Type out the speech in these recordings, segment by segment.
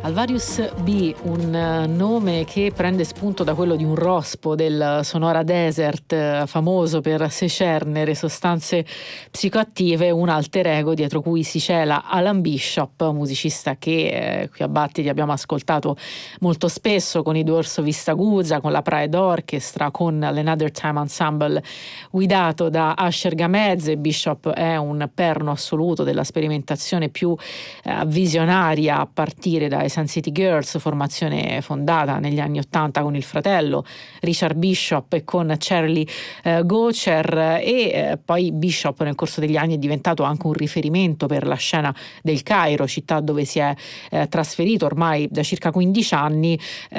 Alvarius B, un nome che prende spunto da quello di un rospo del Sonora Desert, famoso per secernere sostanze psicoattive, un alter ego dietro cui si cela Alan Bishop, musicista che qui a Battiti abbiamo ascoltato molto spesso con i Doors of Vistagusa, con la Pride Orchestra, con l'Another Time Ensemble guidato da Asher Gameze. Bishop è un perno assoluto della sperimentazione più visionaria a partire da Sun City Girls, formazione fondata negli anni '80 con il fratello Richard Bishop e con Charlie Gocher, e poi Bishop nel corso degli anni è diventato anche un riferimento per la scena del Cairo, città dove si è trasferito ormai da circa 15 anni,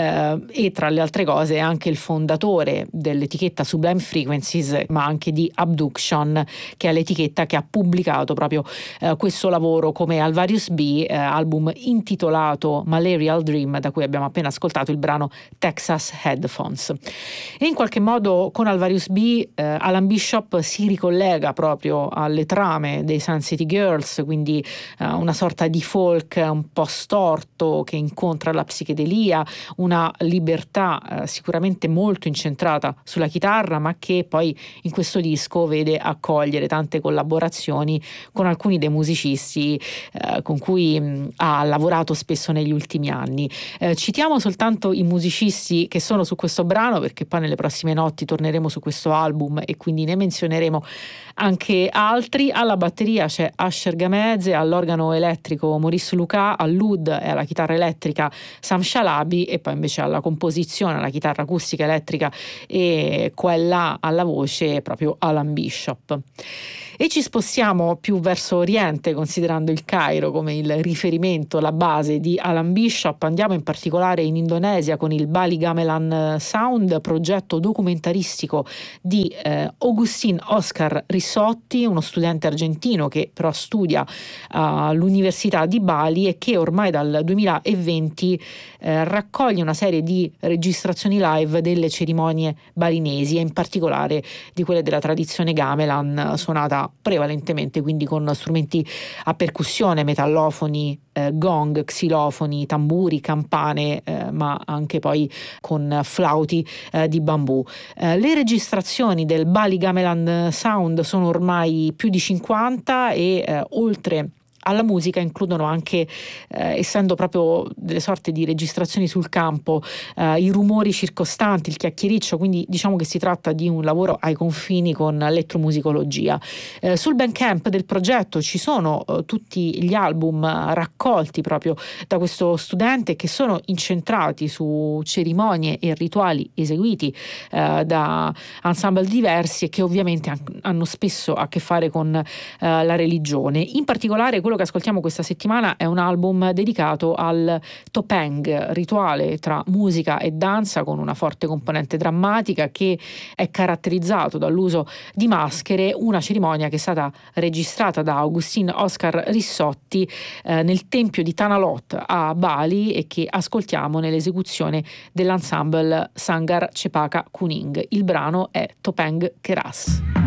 e tra le altre cose è anche il fondatore dell'etichetta Sublime Frequencies, ma anche di Abduction, che è l'etichetta che ha pubblicato proprio questo lavoro come Alvarius B, album intitolato Malarial Dream, da cui abbiamo appena ascoltato il brano Texas Headphones. E in qualche modo con Alvarius B Alan Bishop si ricollega proprio alle trame dei Sun City Girls, quindi una sorta di folk un po' storto che incontra la psichedelia, una libertà sicuramente molto incentrata sulla chitarra, ma che poi in questo disco vede accogliere tante collaborazioni con alcuni dei musicisti con cui ha lavorato spesso negli ultimi anni. Citiamo soltanto i musicisti che sono su questo brano, perché poi nelle prossime notti torneremo su questo album e quindi ne menzioneremo anche altri. Alla batteria c'è Asher Gameze, all'organo elettrico Maurice Luca, all'oud e alla chitarra elettrica Sam Shalabi, e poi invece alla composizione, alla chitarra acustica elettrica e quella alla voce proprio Alan Bishop. E ci spostiamo più verso oriente, considerando il Cairo come il riferimento, la base di Alan Bishop. Andiamo in particolare in Indonesia con il Bali Gamelan Sound, progetto documentaristico di Augustin Oscar Rissotti, uno studente argentino che però studia all'Università di Bali e che ormai dal 2020 raccoglie una serie di registrazioni live delle cerimonie balinesi, e in particolare di quelle della tradizione gamelan, suonata prevalentemente quindi con strumenti a percussione, metallofoni, gong, xilofoni, tamburi, campane, ma anche poi con flauti di bambù. Le registrazioni del Bali Gamelan Sound sono ormai più di 50 e oltre alla musica includono anche, essendo proprio delle sorte di registrazioni sul campo, i rumori circostanti, il chiacchiericcio, quindi diciamo che si tratta di un lavoro ai confini con l'elettromusicologia. Sul Bandcamp del progetto ci sono tutti gli album raccolti proprio da questo studente, che sono incentrati su cerimonie e rituali eseguiti da ensemble diversi e che ovviamente hanno spesso a che fare con la religione. In particolare quello che ascoltiamo questa settimana è un album dedicato al topeng, rituale tra musica e danza con una forte componente drammatica, che è caratterizzato dall'uso di maschere, una cerimonia che è stata registrata da Augustin Oscar Rissotti nel tempio di Tanalot a Bali e che ascoltiamo nell'esecuzione dell'ensemble Sanggar Cepaka Kuning. Il brano è Topeng Keras.